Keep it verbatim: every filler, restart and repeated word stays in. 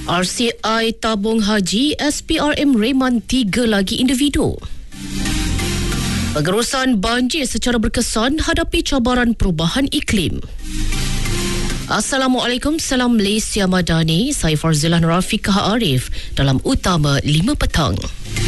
R C I tabung haji S P R M reman tiga lagi individu. Pengurusan banjir secara berkesan hadapi cabaran perubahan iklim. Assalamualaikum, salam Malaysia Madani. Saya Farzilah Rafiqah Arif dalam Utama lima Petang.